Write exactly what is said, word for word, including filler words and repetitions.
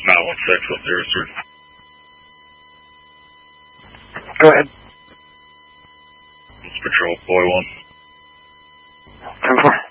nine one six, what's zero three? Go ahead. It's Patrol, boy one. ten four.